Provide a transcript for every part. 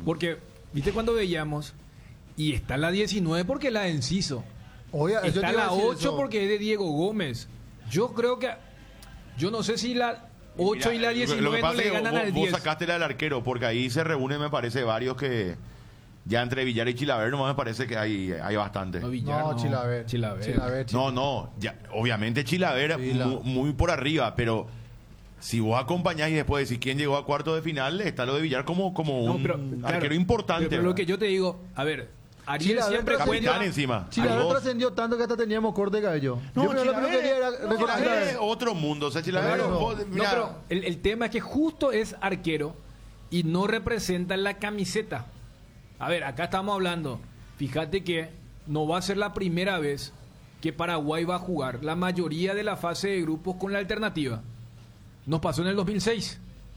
Porque, viste cuando veíamos, y está la 19 porque es la de Enciso. Oye, yo te Está iba a la decir 8 eso. porque es de Diego Gómez. Yo creo que... Yo no sé si la 8 Mira, y la lo que 19 no pasa le es que ganan vos, al vos 10. sacaste la del arquero, porque ahí se reúnen, me parece, varios que... Ya entre Villar y Chilaver nomás me parece que hay bastante. No, Villar, No, Chilaver. Chilaver. No, ya, obviamente Chilaver Chila. muy por arriba, pero si vos acompañás y después decís quién llegó a cuarto de final, está lo de Villar como No, un pero, claro, arquero importante. pero lo ¿verdad? que yo te digo, a ver, Ariel Chilaver siempre trascendió- cuenta... Capitán encima. Chilaver Hay dos. trascendió tanto que hasta teníamos corte de cabello. No, Yo primero lo que Chilaver, quería era recordar Chilaver es Chilaver. otro mundo. O sea, Chilaver, Claro. vos, No, mirá, pero el tema es que justo es arquero y no representa la camiseta. A ver, acá estamos hablando. Fíjate que no va a ser la primera vez que Paraguay va a jugar la mayoría de la fase de grupos con la alternativa. Nos pasó en el 2006.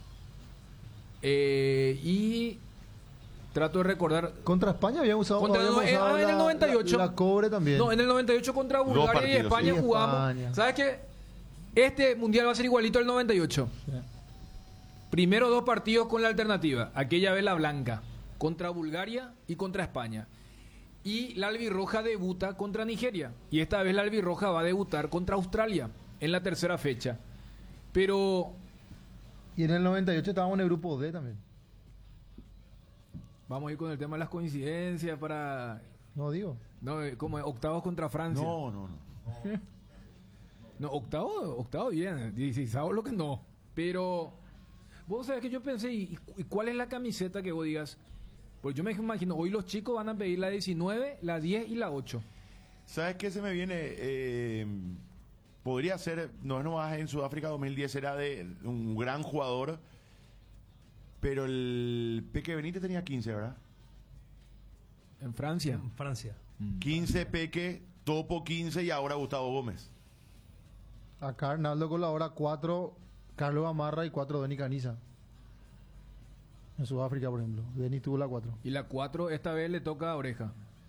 Y trato de recordar... Contra España habíamos usado, Contra habíamos usado en el 98. la cobre también. No, en el 98 contra Bulgaria y partidos, España sí. jugamos. España. ¿Sabes qué? Este mundial va a ser igualito al 98. Primero 2 partidos con la alternativa. Aquella vez la blanca. Contra Bulgaria y contra España. Y la albirroja debuta contra Nigeria. Y esta vez la albirroja va a debutar contra Australia en la tercera fecha. Pero Y en el 98 estábamos en el grupo D también. vamos a ir con el tema de las coincidencias para... No digo. No, como octavos contra Francia. no. No, octavo bien, 16 lo que no. Pero vos sabés que yo pensé, ¿y cuál es la camiseta que vos digas? Pues yo me imagino, hoy los chicos van a pedir la 19, la 10 y la 8. ¿Sabes qué se me viene? Podría ser, no es nomás en Sudáfrica 2010, era de un gran jugador, pero el Peque Benítez tenía 15, ¿verdad? En Francia. En Francia. 15 Peque, Topo 15 y ahora Gustavo Gómez. Acá Arnaldo colabora 4 Carlos Amarra y 4 Denis Caniza. En Sudáfrica, por ejemplo. Denis tuvo la 4. Y la 4 esta vez le toca a Oreja.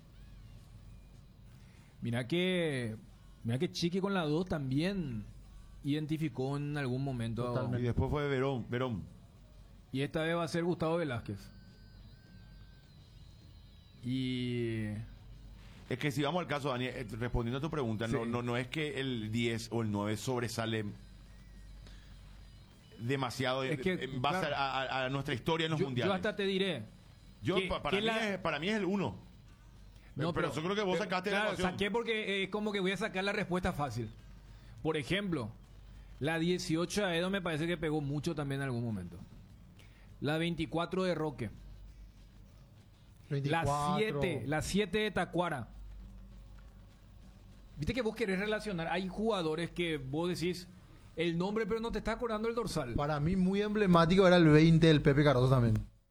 Mira que Chiqui con la 2 también identificó en algún momento. Totalmente. Y después fue Verón. Y esta vez va a ser Gustavo Velázquez. Y... Es que si vamos al caso, Dani, respondiendo a tu pregunta, Sí. no es que el 10 o el 9 sobresale demasiado Es que, en base claro, a nuestra historia en los yo mundiales. hasta te diré. Para mí es el 1. No, pero yo creo que vos sacaste la claro, ecuación. saqué porque es como que voy a sacar la respuesta fácil. Por ejemplo, la 18 de Edo me parece que pegó mucho también en algún momento. La 24 de Roque. 24. La 7 de Tacuara. Viste que vos querés relacionar. Hay jugadores que vos decís el nombre, pero no te está acordando el dorsal. Para mí muy emblemático era el 20 del Pepe Cardoso también.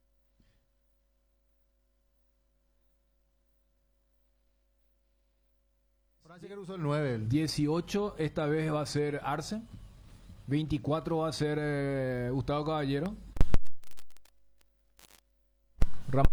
Francia que usó el 9. él. 18 esta vez va a ser Arce. 24 va a ser Gustavo Caballero. Ramos.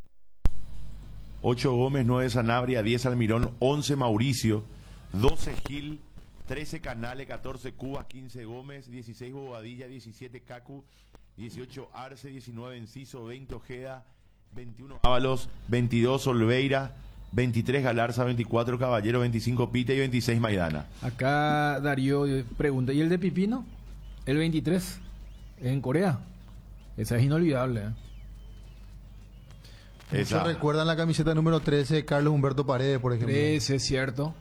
8 Gómez, 9 Sanabria, 10 Almirón, 11 Mauricio, 12 Gil, 13 Canale, 14 Cubas, 15 Gómez, 16 Bobadilla, 17 Cacu, 18 Arce, 19 Enciso, 20 Ojeda, 21 Ábalos, 22 Olveira, 23 Galarza, 24 Caballero, 25 Pite y 26 Maidana. Acá Darío pregunta, ¿y el de Pipino? El 23 en Corea. Esa es inolvidable. Esa. Muchos recuerdan la camiseta número 13 de Carlos Humberto Paredes, por ejemplo. Ese es cierto.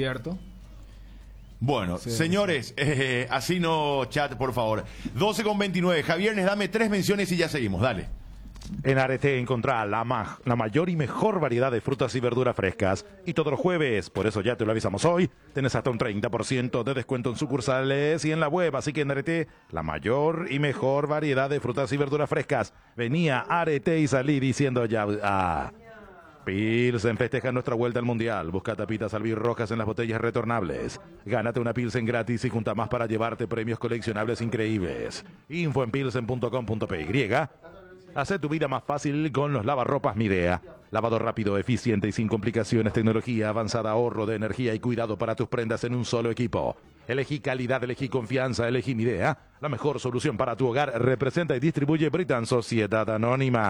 Bueno, Sí, señores, así no chat, por favor. 12:29. Javier, dame 3 menciones y ya seguimos. Dale. En Arete encontrá la mayor y mejor variedad de frutas y verduras frescas. Y todos los jueves, por eso ya te lo avisamos hoy, tenés hasta un 30% de descuento en sucursales y en la web. Así que en Arete, la mayor y mejor variedad de frutas y verduras frescas. Venía Arete y salí diciendo ya... Pilsen festeja nuestra vuelta al Mundial. Busca tapitas albirrojas en las botellas retornables. Gánate una Pilsen gratis y junta más para llevarte premios coleccionables increíbles. Info en pilsen.com.py. Hace tu vida más fácil con los lavarropas Midea. Lavado rápido, eficiente y sin complicaciones. Tecnología avanzada, ahorro de energía y cuidado para tus prendas en un solo equipo. Elegí calidad, elegí confianza, elegí Midea. La mejor solución para tu hogar. Representa y distribuye Britan Sociedad Anónima.